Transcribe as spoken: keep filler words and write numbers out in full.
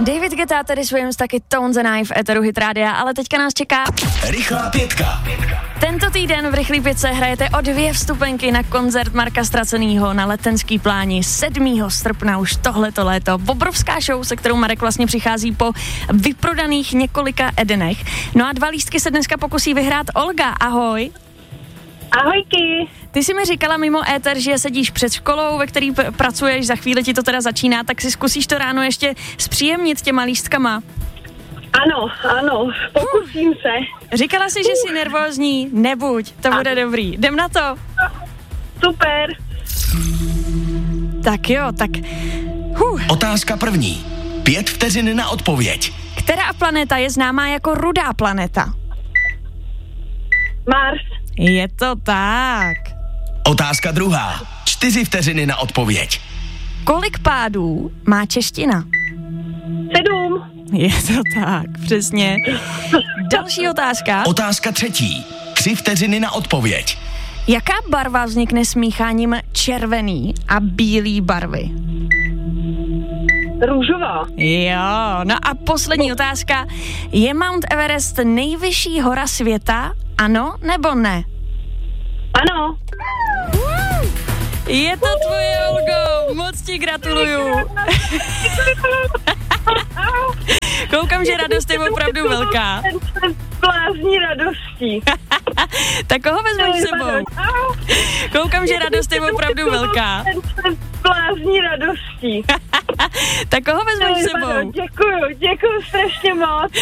David Guetta, tedy Swims, taky Tones and I v éteru Hit Rádia, ale teďka nás čeká Rychlá pětka. Tento týden v Rychlý pětce hrajete o dvě vstupenky na koncert Marka Stracenýho na Letenský pláni sedmého srpna už tohleto léto. Obrovská show, se kterou Marek vlastně přichází po vyprodaných několika ednech. No a dva lístky se dneska pokusí vyhrát Olga. Ahoj. Ahojky. Ty jsi mi říkala mimo éter, že sedíš před školou, ve který p- pracuješ, za chvíli ti to teda začíná, tak si zkusíš to ráno ještě zpříjemnit těma lístkama. Ano, ano, pokusím se. Říkala jsi, že jsi nervózní, nebuď, to bude dobrý. Jdem na to. Super. Tak jo, tak... Huh. Otázka první. Pět vteřin na odpověď. Která planeta je známá jako rudá planeta? Mars. Je to tak. Otázka druhá. Čtyři vteřiny na odpověď. Kolik pádů má čeština? Sedm. Je to tak, přesně. Další otázka. Otázka třetí. Tři vteřiny na odpověď. Jaká barva vznikne smícháním červený a bílý barvy? Růžová. Jo, no a poslední otázka. Je Mount Everest nejvyšší hora světa? Ano nebo ne? Ano. Je to tvoje, Olgo, moc ti gratuluju. Koukám, že radost je opravdu velká. Ten se blázní radostí. Tak koho vezmeš s sebou? Koukám, že radost je opravdu velká. Ten se blázní radostí. Tak koho vezmeš s sebou? Děkuju, děkuju strašně moc.